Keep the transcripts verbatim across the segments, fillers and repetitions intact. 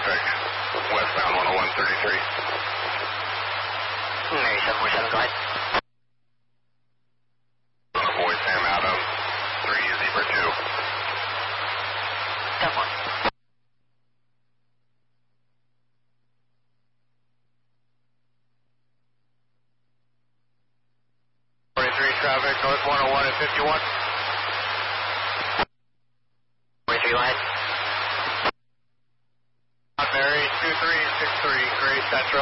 traffic, westbound one oh one thirty-three. Mary seven four seven, go ahead. Boy Sam Adams, three Zebra two. ten one. forty-three traffic, north one oh one at fifty-one. forty-three, go ahead. Mary two three six three, Gray Central.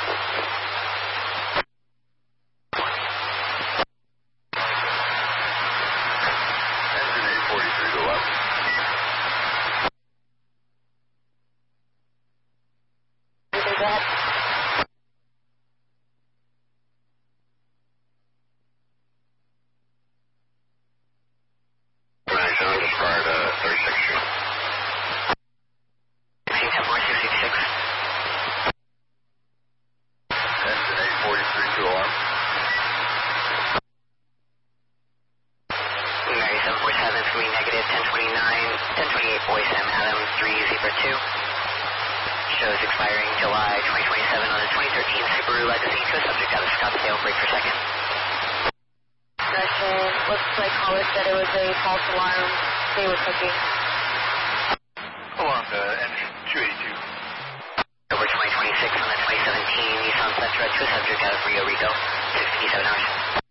Engine eight forty-three to left. Go ahead. ninety-seven, just prior to thirty-sixth Street. sixteen ten four six six six. Engine eight forty-three to alarm. Mary seven four seven, three negative, ten twenty-nine, ten twenty-eight, Boy Sam Adams, three Zebra two. Shows expiring July twenty twenty-seven on a twenty thirteen Subaru Legacy to a subject out of Scottsdale, break per second. Discussion, looks like caller said it was a false alarm. They were cooking. Alarm to engine two eighty-two. Over twenty twenty-six on a twenty seventeen Nissan Sentra to a subject out of Rio Rico, sixty-seven hours.